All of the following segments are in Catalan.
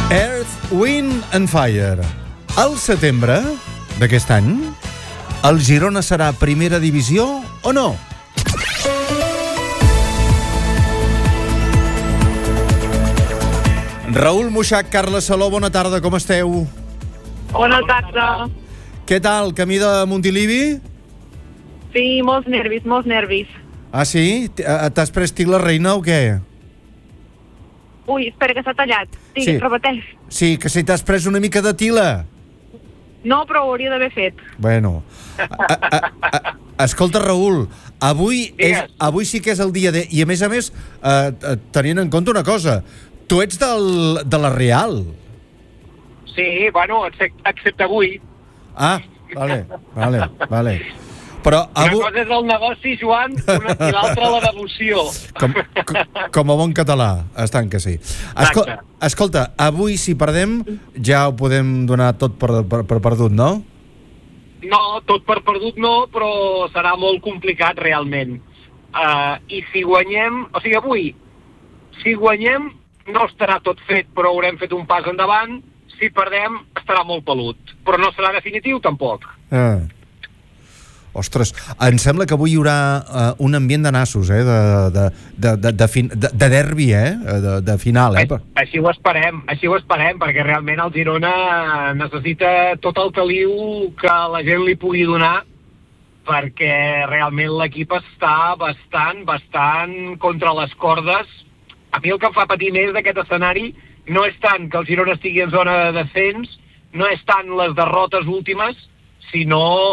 Earth, Wind and Fire. Al setembre d'aquest any, el Girona serà primera divisió o no? Raül Muixac, Carla Saló, bona tarda, com esteu? Bona tarda. Què tal, camí de Montilivi? Sí, molts nervis, molts nervis. Ah, sí? T'has pres la reina o què? Ui, espera, que s'ha tallat. Digues, repeteix. Sí, que si t'has pres una mica de tila. No, però ho hauria d'haver fet. Bueno. Escolta, Raül, avui sí que és el dia de... I a més, tenint en compte una cosa, tu ets de la Real. Sí, bueno, excepte avui. Ah, vale. Però una cosa és el negoci, Joan, i l'altra la devoció. Com a bon català, estant que sí. Escolta, avui si perdem ja ho podem donar tot per perdut, no? No, tot per perdut no, però serà molt complicat realment. I si guanyem... O sigui, avui, si guanyem, no estarà tot fet, però haurem fet un pas endavant. Si perdem, estarà molt pelut. Però no serà definitiu, tampoc. Ostres, em sembla que avui hi haurà un ambient de nassos, de derbi, de final. Així ho esperem, perquè realment el Girona necessita tot el caliu que la gent li pugui donar, perquè realment l'equip està bastant contra les cordes. A mi el que em fa patir més d'aquest escenari no és tant que el Girona estigui en zona de descens, no és tant les derrotes últimes, sinó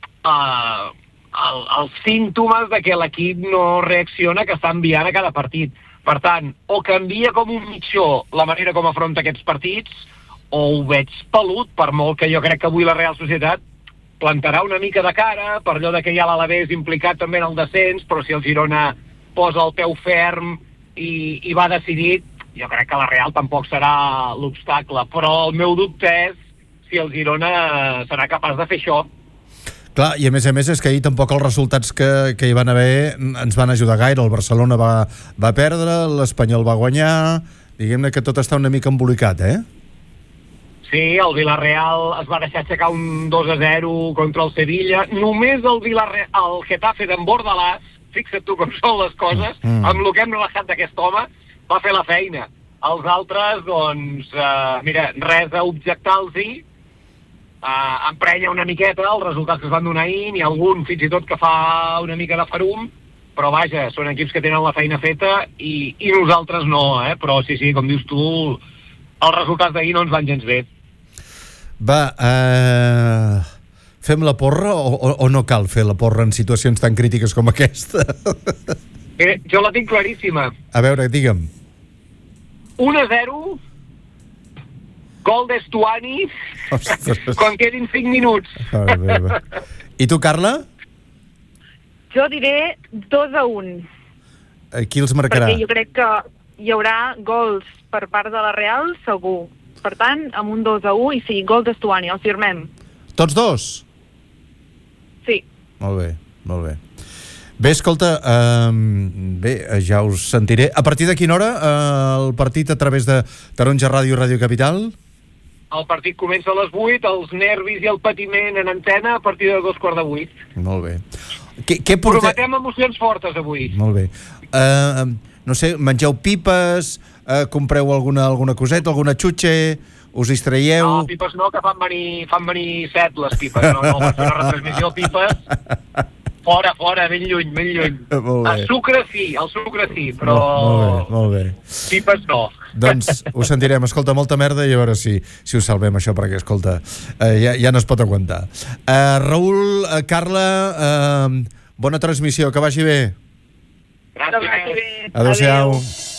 els símptomes de que l'equip no reacciona, que està enviant a cada partit. Per tant, o canvia com un mitjó la manera com afronta aquests partits, o ho veig pelut, per molt que jo crec que avui la Real Societat plantarà una mica de cara, per allò de que ja l'Alavés implicat també en el descens, però si el Girona posa el peu ferm i va decidit, jo crec que la Real tampoc serà l'obstacle. Però el meu dubte és si el Girona serà capaç de fer això. Clar, i a més és que ahir tampoc els resultats que hi van haver ens van ajudar gaire. El Barcelona va perdre, l'Espanyol va guanyar, diguem-ne que tot està una mica embolicat, Sí, el Villarreal es va deixar aixecar un 2-0 contra el Sevilla. Només el Getafe d'en Bordalàs, fixa't tu com són les coses, amb el que hem relaxat d'aquest home, va fer la feina. Els altres, doncs, mira, res a objectar-los-hi, emprenya una miqueta els resultats que es van donar ahir, n'hi ha algun fins i tot que fa una mica de farum, però vaja, són equips que tenen la feina feta i nosaltres no, però sí, com dius tu, els resultats d'ahir no ens van gens bé. Va, fem la porra o no cal fer la porra en situacions tan crítiques com aquesta? Jo la tinc claríssima. A veure, digue'm. 1-0, gol d'Estuani, quan quedin 5 minuts. I tu, Carla? Jo diré 2-1. Qui els marcarà? Perquè jo crec que hi haurà gols per part de la Real, segur. Per tant, amb un 2-1 i sí, gol d'Estuani, el firmem. Tots dos? Sí. Molt bé. Bé, escolta, ja us sentiré. A partir de quina hora el partit a través de Taronja Ràdio i Ràdio Capital? El partit comença a les 8, els nervis i el patiment en antena a partir de 7:15. Molt bé. Prometem emocions fortes avui. Molt bé. No sé, mengeu pipes, compreu alguna coseta, alguna xutxe, us distraieu... No, pipes no, que fan venir 7 les pipes. No, per fer una retransmissió pipes... Fora, ben lluny. El sucre sí, però... Molt bé. Pipes no. Doncs ho sentirem. Escolta, molta merda i a veure si ho salvem, això, perquè, escolta, ja no es pot aguantar. Raül, Carla, bona transmissió, que vagi bé. Gràcies. Adéu. Adéu-siau.